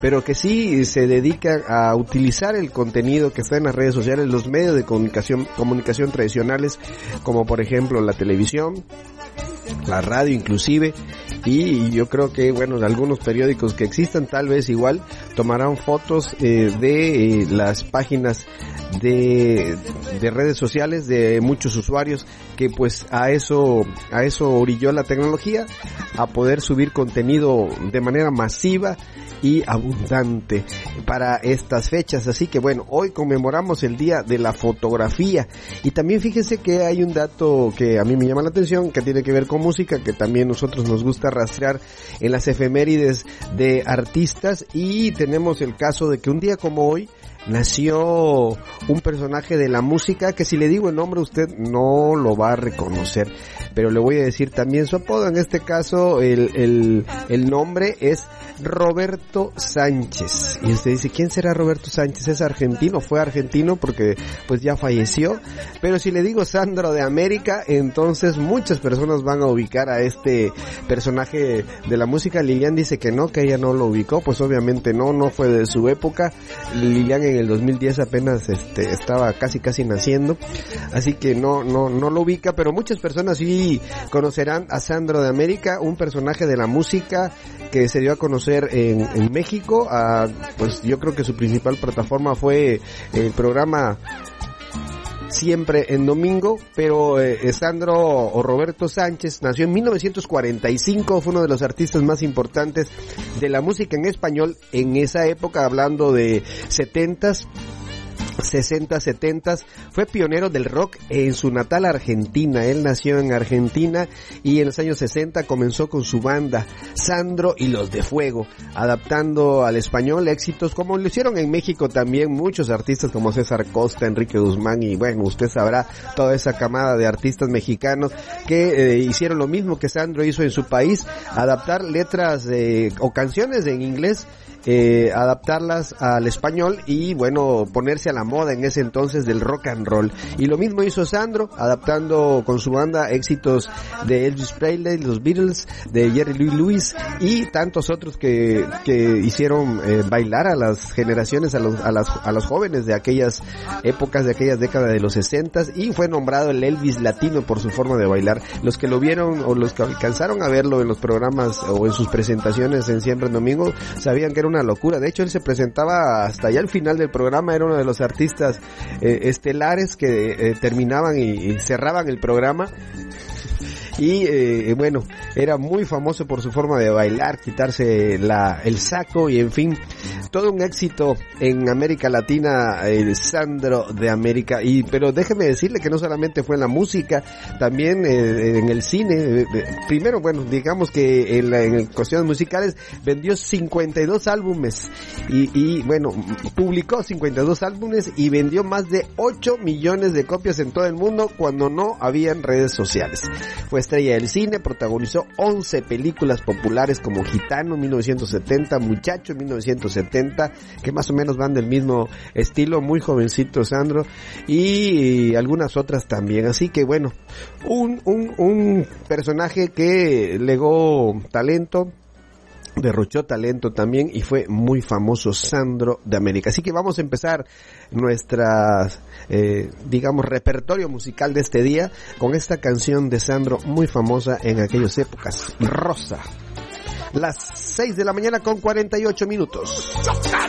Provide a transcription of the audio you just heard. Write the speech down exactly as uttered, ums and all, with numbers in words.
pero que sí se dedica a utilizar el contenido que está en las redes sociales, los medios de comunicación, comunicación tradicionales, como por ejemplo la televisión, la radio inclusive, y yo creo que, bueno, algunos periódicos que existan tal vez igual tomarán fotos eh, de eh, las páginas de, de redes sociales de muchos usuarios que pues a eso, a eso orilló la tecnología, a poder subir contenido de manera masiva y abundante para estas fechas. Así que bueno, hoy conmemoramos el Día de la Fotografía, y también fíjense que hay un dato que a mí me llama la atención, que tiene que ver con música, que también nosotros nos gusta rastrear en las efemérides de artistas, y tenemos el caso de que un día como hoy nació un personaje de la música que si le digo el nombre usted no lo va a reconocer, pero le voy a decir también su apodo. En este caso el, el, el nombre es Roberto Sánchez, y usted dice, ¿quién será Roberto Sánchez? ¿Es argentino? Fue argentino porque pues ya falleció, pero si le digo Sandro de América, entonces muchas personas van a ubicar a este personaje de la música. Lilian dice que no, que ella no lo ubicó, pues obviamente no, no fue de su época. Lilian en el dos mil diez apenas este estaba casi casi naciendo, así que no no no lo ubica, pero muchas personas sí conocerán a Sandro de América, un personaje de la música que se dio a conocer en, en México. A, pues yo creo que su principal plataforma fue el programa Siempre en Domingo, pero eh, Sandro o Roberto Sánchez nació en mil novecientos cuarenta y cinco, fue uno de los artistas más importantes de la música en español en esa época, hablando de setentas, sesenta, setenta, fue pionero del rock en su natal Argentina. Él nació en Argentina y en los años sesenta comenzó con su banda Sandro y los de Fuego, adaptando al español éxitos como lo hicieron en México también muchos artistas como César Costa, Enrique Guzmán, y bueno, usted sabrá toda esa camada de artistas mexicanos que eh, hicieron lo mismo que Sandro hizo en su país, adaptar letras eh, o canciones en inglés, eh, adaptarlas al español y bueno, ponerse a la moda en ese entonces del rock and roll. Y lo mismo hizo Sandro, adaptando con su banda éxitos de Elvis Presley, los Beatles, de Jerry Lee Lewis y tantos otros que que hicieron eh, bailar a las generaciones, a los a las a los jóvenes de aquellas épocas, de aquellas décadas de los sesentas, y fue nombrado el Elvis latino por su forma de bailar. Los que lo vieron o los que alcanzaron a verlo en los programas o en sus presentaciones en Siempre en Domingo sabían que era una locura. De hecho, él se presentaba hasta allá al final del programa, era uno de los artistas eh, estelares que eh, terminaban y, y cerraban el programa. Y eh, bueno, era muy famoso por su forma de bailar, quitarse la, el saco y en fin, todo un éxito en América Latina, el Sandro de América. Y pero déjeme decirle que no solamente fue en la música, también eh, en el cine. Eh, primero, bueno, digamos que en, la, en cuestiones musicales vendió cincuenta y dos álbumes y, y bueno, publicó cincuenta y dos álbumes y vendió más de ocho millones de copias en todo el mundo cuando no habían redes sociales. Fue estrella del cine, protagonizó once películas populares como Gitano en mil novecientos setenta, Muchacho en mil novecientos setenta, que más o menos van del mismo estilo, muy jovencito Sandro, y algunas otras también. Así que bueno, un, un, un personaje que legó talento, derrochó talento también y fue muy famoso, Sandro de América. Así que vamos a empezar nuestra, eh, digamos, repertorio musical de este día con esta canción de Sandro muy famosa en aquellas épocas, Rosa. Las seis de la mañana con cuarenta y ocho minutos. Chocar